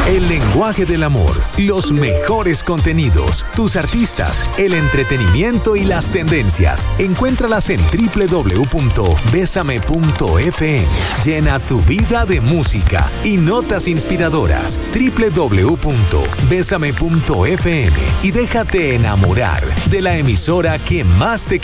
El lenguaje del amor, los mejores contenidos, tus artistas, el entretenimiento y las tendencias. Encuéntralas en www.besame.fm. Llena tu vida de música y notas inspiradoras. www.besame.fm y déjate enamorar de la emisora que más te